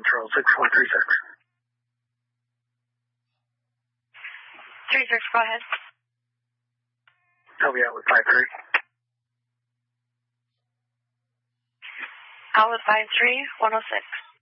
Charles 6436. 36, go ahead. I'll be out with 53. Out with 53, 106.